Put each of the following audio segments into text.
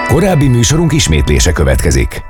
Korábbi műsorunk ismétlése következik.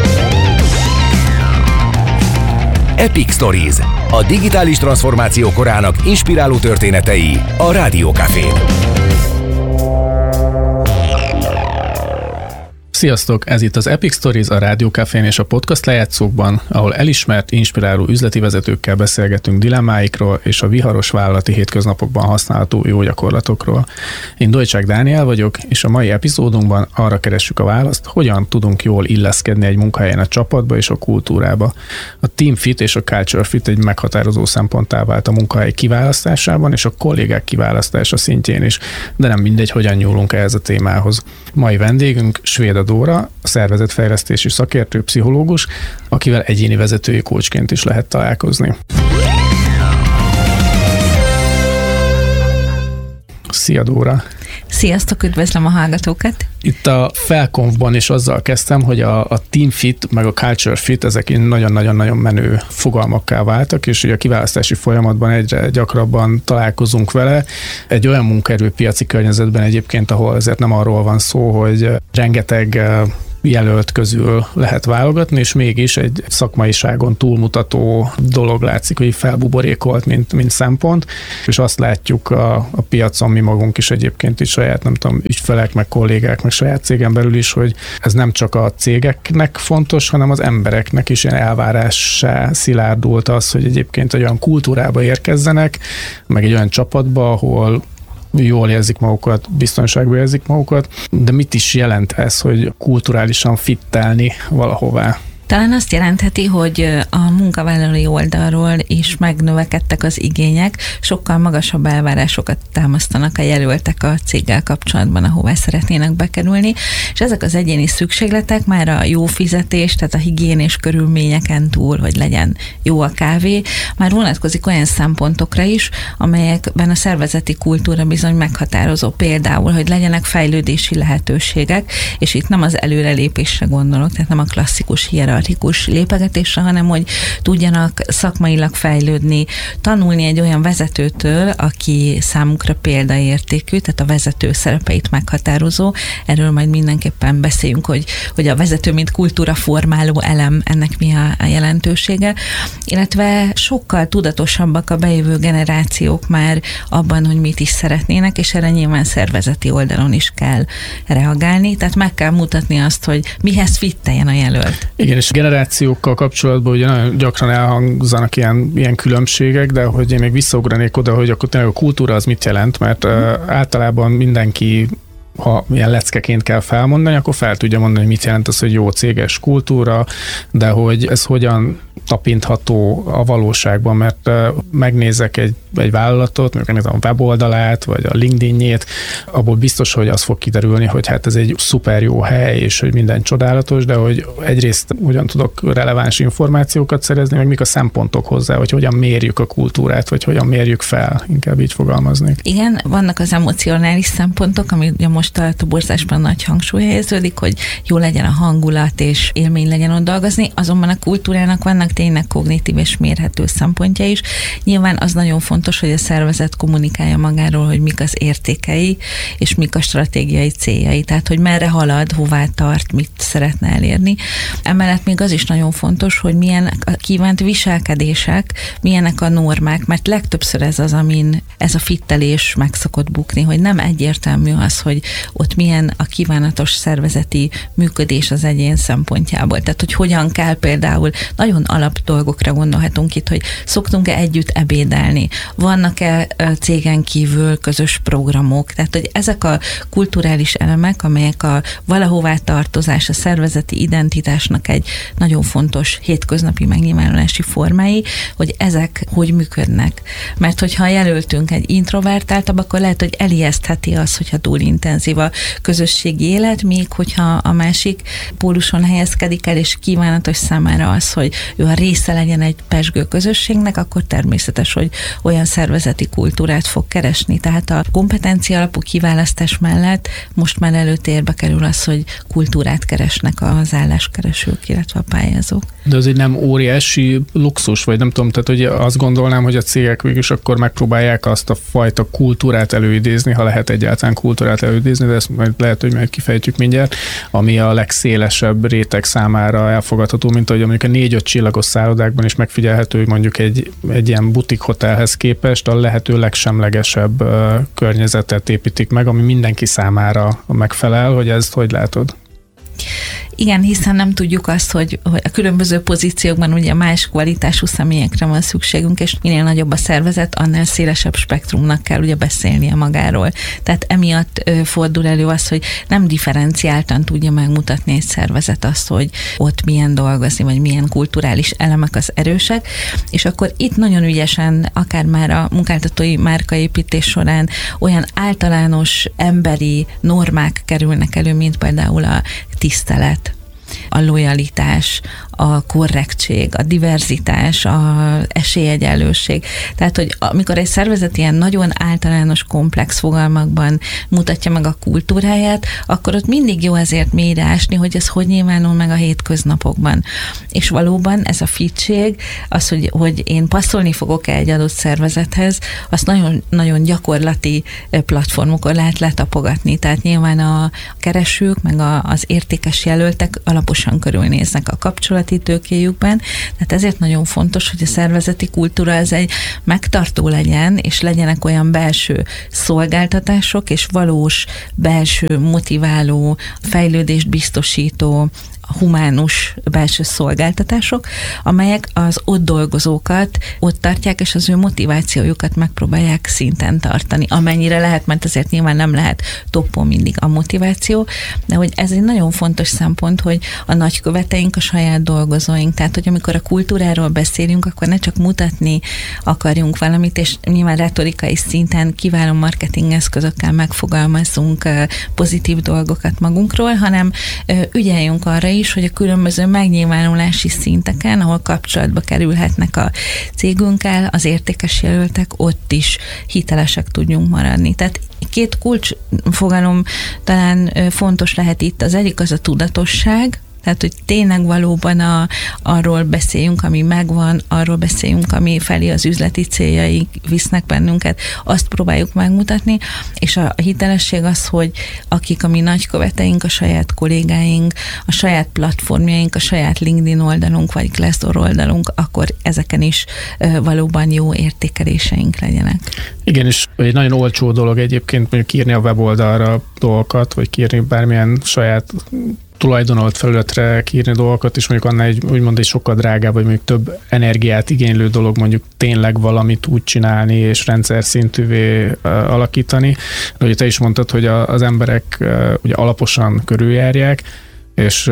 Epic Stories, a digitális transformáció korának inspiráló történetei a Rádió Cafén. Sziasztok! Ez itt az Epic Stories a Rádió Cafén és a podcast lejátszókban, ahol elismert, inspiráló üzleti vezetőkkel beszélgetünk dilemmáikról és a viharos vállalati hétköznapokban használható jó gyakorlatokról. Én Dojcsák Dániel vagyok, és a mai epizódunkban arra keressük a választ, hogyan tudunk jól illeszkedni egy munkahelyen a csapatba és a kultúrába. A team fit és a culture fit egy meghatározó szemponttá vált a munkahely kiválasztásában és a kollégák kiválasztása szintjén is, de nem mindegy, hogyan nyúlunk ehhez a témához. Mai vendégünk Svéda Dóra, szervezetfejlesztési szakértő, pszichológus, akivel egyéni vezetői coachként is lehet találkozni. Szia Dóra! Sziasztok, üdvözlöm a hallgatókat! Itt a Felkonfban is azzal kezdtem, hogy a team fit meg a culture fit, ezek nagyon-nagyon-nagyon menő fogalmakká váltak, és ugye a kiválasztási folyamatban egyre gyakrabban találkozunk vele. Egy olyan munkaerőpiaci környezetben egyébként, ahol azért nem arról van szó, hogy rengeteg jelölt közül lehet válogatni, és mégis egy szakmaiságon túlmutató dolog látszik, hogy felbuborékolt, mint szempont, és azt látjuk a piacon, mi magunk is egyébként is saját, nem tudom, ügyfelek, meg kollégák, meg saját cégen belül is, hogy ez nem csak a cégeknek fontos, hanem az embereknek is ilyen elvárássá szilárdult az, hogy egyébként egy olyan kultúrába érkezzenek, meg egy olyan csapatba, ahol jól érzik magukat, biztonságban érzik magukat, de mit is jelent ez, hogy kulturálisan fittelni valahová? Talán azt jelentheti, hogy a munkavállalói oldalról is megnövekedtek az igények, sokkal magasabb elvárásokat támasztanak a jelöltek a céggel kapcsolatban, ahová szeretnének bekerülni, és ezek az egyéni szükségletek már a jó fizetés, tehát a higiénés körülményeken túl, hogy legyen jó a kávé, már vonatkozik olyan szempontokra is, amelyekben a szervezeti kultúra bizony meghatározó, például, hogy legyenek fejlődési lehetőségek, és itt nem az előrelépésre gondolok, tehát nem a klasszikus hierarchikus lépegetésre, hanem hogy tudjanak szakmailag fejlődni, tanulni egy olyan vezetőtől, aki számukra példaértékű, tehát a vezető szerepeit meghatározó. Erről majd mindenképpen beszéljünk, hogy a vezető, mint kultúraformáló elem, ennek mi a jelentősége, illetve sokkal tudatosabbak a bejövő generációk már abban, hogy mit is szeretnének, és erre nyilván szervezeti oldalon is kell reagálni, tehát meg kell mutatni azt, hogy mihez fitteljen a jelölt. Igen, és generációkkal kapcsolatban ugye nagyon gyakran elhangzanak ilyen különbségek, de hogy én még visszaugranék oda, hogy akkor tényleg a kultúra az mit jelent, mert általában mindenki, ha ilyen leckeként kell felmondani, akkor fel tudja mondani, hogy mit jelent az, hogy jó céges kultúra, de hogy ez hogyan tapintható a valóságban, mert megnézek egy vállalatot, mondjuk megnézem a weboldalát, vagy a LinkedIn-jét, abból biztos, hogy az fog kiderülni, hogy hát ez egy szuper jó hely, és hogy minden csodálatos, de hogy egyrészt hogyan tudok releváns információkat szerezni, meg mik a szempontok hozzá, hogy hogyan mérjük a kultúrát, vagy hogyan mérjük fel, inkább így fogalmaznék. Igen, vannak az emocionális szempontok, ami ugye most a toborzásban nagy hangsúly helyeződik, hogy jó legyen a hangulat, és élmény legyen ott dolgozni, azonban a kultúrának vannak tényleg kognitív és mérhető szempontja is. Nyilván az nagyon fontos, hogy a szervezet kommunikálja magáról, hogy mik az értékei, és mik a stratégiai céljai, tehát hogy merre halad, hová tart, mit szeretne elérni. Emellett még az is nagyon fontos, hogy milyen a kívánt viselkedések, milyenek a normák, mert legtöbbször ez az, amin ez a fittelés meg szokott bukni, hogy nem egyértelmű az, hogy ott milyen a kívánatos szervezeti működés az egyén szempontjából. Tehát, hogy hogyan kell például, nagyon alap dolgokra gondolhatunk itt, hogy szoktunk-e együtt ebédelni, vannak-e cégen kívül közös programok, tehát, hogy ezek a kulturális elemek, amelyek a valahová tartozás, a szervezeti identitásnak egy nagyon fontos hétköznapi megnyilvánulási formái, hogy ezek hogy működnek. Mert hogyha jelöltünk egy introvertáltabb, akkor lehet, hogy elijesztheti az, hogyha túl intenzív a közösségi élet, míg hogyha a másik póluson helyezkedik el, és kívánatos számára az, hogy ő a része legyen egy pezsgő közösségnek, akkor természetes, hogy olyan szervezeti kultúrát fog keresni. Tehát a kompetencia alapú kiválasztás mellett most már előtérbe kerül az, hogy kultúrát keresnek az álláskeresők, illetve a pályázók. De az egy nem óriási luxus, vagy nem tudom, tehát hogy azt gondolnám, hogy a cégek végülis akkor megpróbálják azt a fajta kultúrát előidézni, ha lehet egyáltalán kultúrát előidézni, de ezt lehet, hogy meg kifejtjük mindjárt, ami a legszélesebb réteg számára elfogadható, mint ahogy mondjuk a 4-5 csillagos szállodákban is megfigyelhető, hogy mondjuk egy ilyen butik hotelhez képest a lehető legsemlegesebb környezetet építik meg, ami mindenki számára megfelel, hogy ezt hogy látod? Igen, hiszen nem tudjuk azt, hogy a különböző pozíciókban ugye más kvalitású személyekre van szükségünk, és minél nagyobb a szervezet, annál szélesebb spektrumnak kell ugye beszélnie magáról. Tehát emiatt fordul elő az, hogy nem differenciáltan tudja megmutatni egy szervezet azt, hogy ott milyen dolgozni, vagy milyen kulturális elemek az erősek, és akkor itt nagyon ügyesen, akár már a munkáltatói márkaépítés során olyan általános emberi normák kerülnek elő, mint például a tisztelet, a lojalitás, a korrektség, a diverzitás, a esélyegyenlőség. Tehát, hogy amikor egy szervezet ilyen nagyon általános, komplex fogalmakban mutatja meg a kultúráját, akkor ott mindig jó azért mélyre ásni, hogy ez hogy nyilvánul meg a hétköznapokban. És valóban ez a fitség, az, hogy én passzolni fogok egy adott szervezethez, azt nagyon, nagyon gyakorlati platformokon lehet letapogatni. Tehát nyilván a keresők, meg az értékes jelöltek alaposan körülnéznek a kapcsolati tőkéjükben, tehát ezért nagyon fontos, hogy a szervezeti kultúra ez egy megtartó legyen, és legyenek olyan belső szolgáltatások, és valós belső motiváló, fejlődést biztosító, humánus belső szolgáltatások, amelyek az ott dolgozókat ott tartják, és az ő motivációjukat megpróbálják szinten tartani. Amennyire lehet, mert azért nyilván nem lehet toppon mindig a motiváció, de hogy ez egy nagyon fontos szempont, hogy a nagyköveteink a saját dolgozóink, tehát hogy amikor a kultúráról beszélünk, akkor ne csak mutatni akarjunk valamit, és nyilván retorikai szinten kiváló marketing eszközökkel megfogalmazzunk pozitív dolgokat magunkról, hanem ügyeljünk arra is, hogy a különböző megnyilvánulási szinteken, ahol kapcsolatba kerülhetnek a cégünkkel, az értékes jelöltek, ott is hitelesek tudjunk maradni. Tehát 2 kulcsfogalom talán fontos lehet itt. Az egyik az a tudatosság, tehát, hogy tényleg valóban arról beszéljünk, ami megvan, arról beszéljünk, ami felé az üzleti céljaik visznek bennünket, azt próbáljuk megmutatni, és a hitelesség az, hogy akik a mi nagyköveteink, a saját kollégáink, a saját platformjaink, a saját LinkedIn oldalunk, vagy Glassdoor oldalunk, akkor ezeken is valóban jó értékeléseink legyenek. Igen, és egy nagyon olcsó dolog egyébként mondjuk írni a weboldalra dolgokat, vagy kiírni bármilyen saját tulajdonolt felületre kiírni dolgokat, és mondjuk annál úgymond egy sokkal drágább, vagy mondjuk több energiát igénylő dolog mondjuk tényleg valamit úgy csinálni, és rendszer szintűvé alakítani. De ugye te is mondtad, hogy az emberek ugye alaposan körüljárják, és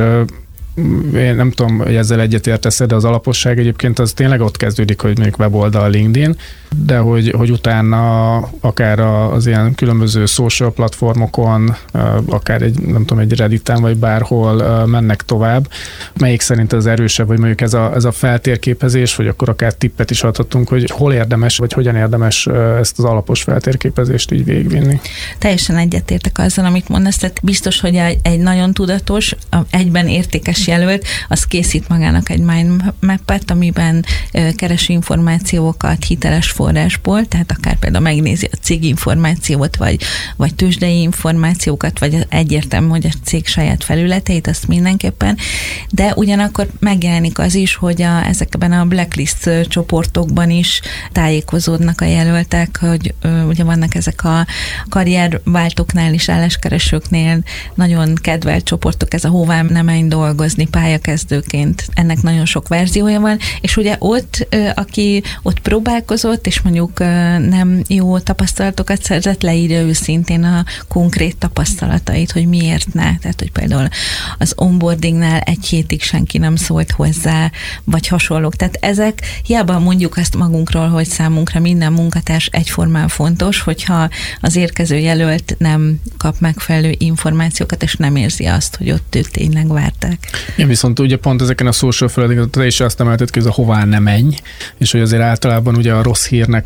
én nem tudom, hogy ezzel egyetértesz, de az alaposság egyébként az tényleg ott kezdődik, hogy mondjuk weboldal, LinkedIn, de hogy utána akár az ilyen különböző social platformokon, akár egy Redditen, vagy bárhol mennek tovább. Melyik szerint az erősebb, vagy mondjuk ez a feltérképezés, vagy akkor akár tippet is adhatunk, hogy hol érdemes, vagy hogyan érdemes ezt az alapos feltérképezést így végigvinni? Teljesen egyetértek azzal, amit mondasz, tehát biztos, hogy egy nagyon tudatos, egyben értékes jelölt, az készít magának egy mindmap-et, amiben keres információkat hiteles forrásból, tehát akár például megnézi a cég információt, vagy tőzsdei információkat, vagy egyértelmű, hogy a cég saját felületeit, azt mindenképpen, de ugyanakkor megjelenik az is, hogy ezekben a blacklist csoportokban is tájékozódnak a jelöltek, hogy ugye vannak ezek a karrierváltóknál is, álláskeresőknél nagyon kedvelt csoportok, ez a hová nem menj dolgozni pályakezdőként. Ennek nagyon sok verziója van, és ugye ott, aki ott próbálkozott, és mondjuk nem jó tapasztalatokat szerzett, leírja őszintén a konkrét tapasztalatait, hogy miért ne. Tehát, hogy például az onboardingnál 1 hétig senki nem szólt hozzá, vagy hasonlók. Tehát ezek, hiába mondjuk azt magunkról, hogy számunkra minden munkatárs egyformán fontos, hogyha az érkező jelölt nem kap megfelelő információkat, és nem érzi azt, hogy ott őt tényleg várták. Igen, viszont ugye pont ezeken a social feladatok, te is azt emelted ki, hogy a hová ne menj, és hogy azért általában ugye a rossz hírnek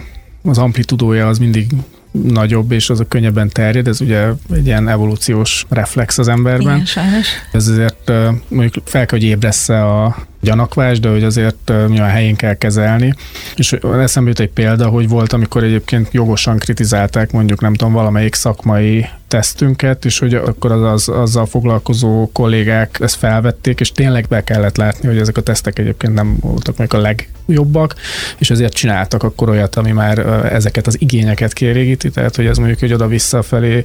az amplitudója az mindig nagyobb, és az a könnyebben terjed, ez ugye egy ilyen evolúciós reflex az emberben. Igen, sajnos. Ez azért mondjuk fel kell, hogy ébressze a gyanakvás, de hogy azért milyen helyén kell kezelni. És eszembe jut egy példa, hogy volt, amikor egyébként jogosan kritizálták mondjuk nem tudom, valamelyik szakmai tesztünket, és hogy akkor azzal foglalkozó kollégák ezt felvették, és tényleg be kellett látni, hogy ezek a tesztek egyébként nem voltak meg a legjobbak, és ezért csináltak akkor olyat, ami már ezeket az igényeket kielégíti, tehát hogy ez mondjuk, hogy oda-vissza felé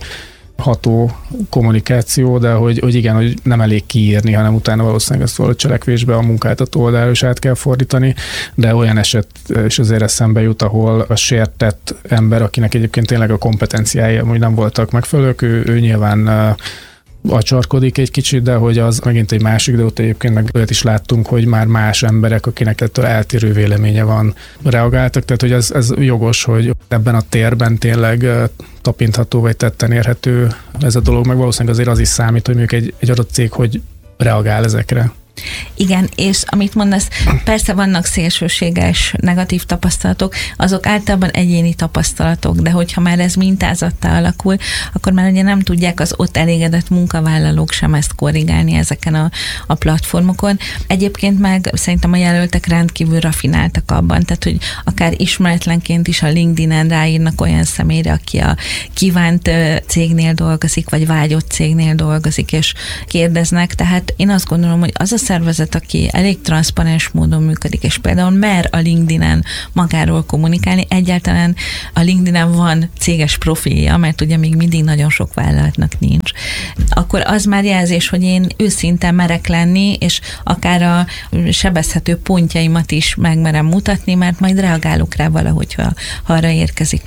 ható kommunikáció, de hogy igen, hogy nem elég kiírni, hanem utána valószínűleg ezt valahogy cselekvésbe a munkáltató oldalra is át kell fordítani, de olyan eset is azért eszembe jut, ahol a sértett ember, akinek egyébként tényleg a kompetenciái amúgy nem voltak megfelelők, ő nyilván acsarkodik egy kicsit, de hogy az megint egy másik, de ott egyébként meg olyat is láttunk, hogy már más emberek, akinek ettől eltérő véleménye van, reagáltak, tehát hogy ez jogos, hogy ebben a térben tényleg tapintható vagy tetten érhető ez a dolog, meg valószínűleg azért az is számít, hogy mondjuk egy adott cég hogy reagál ezekre. Igen, és amit mondasz, persze vannak szélsőséges negatív tapasztalatok, azok általában egyéni tapasztalatok, de hogyha már ez mintázattá alakul, akkor már ugye nem tudják az ott elégedett munkavállalók sem ezt korrigálni ezeken a platformokon. Egyébként meg szerintem a jelöltek rendkívül rafináltak abban, tehát hogy akár ismeretlenként is a LinkedIn-en ráírnak olyan személyre, aki a kívánt cégnél dolgozik, vagy vágyott cégnél dolgozik, és kérdeznek, tehát én azt gondolom, hogy az a szervezet, aki elég transzparens módon működik, és például mer a LinkedIn-en magáról kommunikálni, egyáltalán a LinkedIn-en van céges profilja, mert ugye még mindig nagyon sok vállalatnak nincs, akkor az már jelzés, hogy én őszintén merek lenni, és akár a sebezhető pontjaimat is megmerem mutatni, mert majd reagálok rá valahogy, ha arra érkezik.